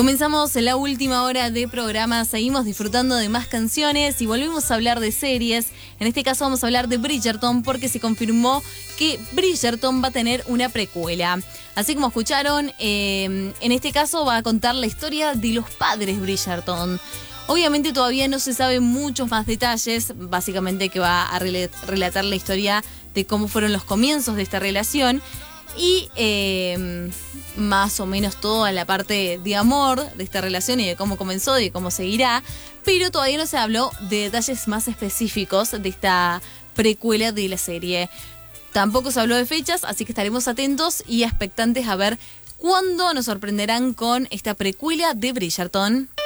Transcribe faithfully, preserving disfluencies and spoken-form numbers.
Comenzamos la última hora de programa, seguimos disfrutando de más canciones y volvemos a hablar de series. En este caso vamos a hablar de Bridgerton porque se confirmó que Bridgerton va a tener una precuela. Así como escucharon, eh, en este caso va a contar la historia de los padres Bridgerton. Obviamente todavía no se saben muchos más detalles, básicamente que va a relatar la historia de cómo fueron los comienzos de esta relación. Y eh, más o menos toda la parte de amor de esta relación y de cómo comenzó y de cómo seguirá, pero todavía no se habló de detalles más específicos de esta precuela de la serie. Tampoco se habló de fechas, así que estaremos atentos y expectantes a ver cuándo nos sorprenderán con esta precuela de Bridgerton.